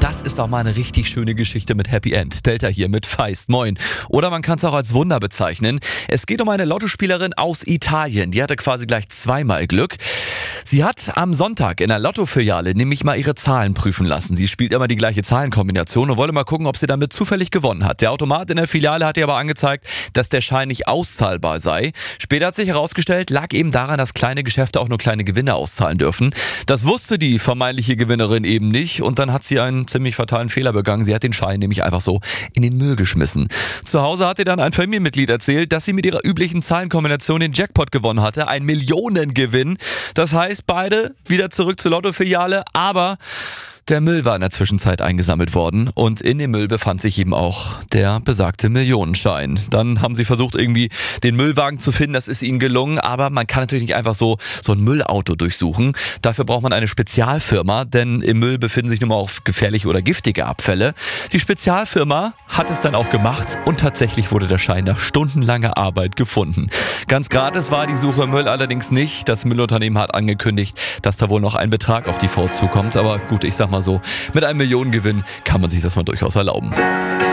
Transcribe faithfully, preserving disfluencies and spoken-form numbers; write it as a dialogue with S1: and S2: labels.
S1: Das ist doch mal eine richtig schöne Geschichte mit Happy End. Delta hier mit Feist, moin. Oder man kann es auch als Wunder bezeichnen. Es geht um eine Lottospielerin aus Italien. Die hatte quasi gleich zweimal Glück. Sie hat am Sonntag in der Lottofiliale nämlich mal ihre Zahlen prüfen lassen. Sie spielt immer die gleiche Zahlenkombination und wollte mal gucken, ob sie damit zufällig gewonnen hat. Der Automat in der Filiale hat ihr aber angezeigt, dass der Schein nicht auszahlbar sei. Später hat sich herausgestellt, lag eben daran, dass kleine Geschäfte auch nur kleine Gewinne auszahlen dürfen. Das wusste die vermeintliche Gewinnerin eben nicht und dann hat sie einen ziemlich fatalen Fehler begangen. Sie hat den Schein nämlich einfach so in den Müll geschmissen. Zu Hause hat ihr dann ein Familienmitglied erzählt, dass sie mit ihrer üblichen Zahlenkombination den Jackpot gewonnen hatte. Ein Millionengewinn. Das heißt, beide wieder zurück zur Lottofiliale, aber der Müll war in der Zwischenzeit eingesammelt worden und in dem Müll befand sich eben auch der besagte Millionenschein. Dann haben sie versucht, irgendwie den Müllwagen zu finden, das ist ihnen gelungen, aber man kann natürlich nicht einfach so, so ein Müllauto durchsuchen. Dafür braucht man eine Spezialfirma, denn im Müll befinden sich nun mal auch gefährliche oder giftige Abfälle. Die Spezialfirma hat es dann auch gemacht und tatsächlich wurde der Schein nach stundenlanger Arbeit gefunden. Ganz gratis war die Suche im Müll allerdings nicht. Das Müllunternehmen hat angekündigt, dass da wohl noch ein Betrag auf die Frau zukommt, aber gut, ich sag mal so, mit einem Millionengewinn kann man sich das mal durchaus erlauben.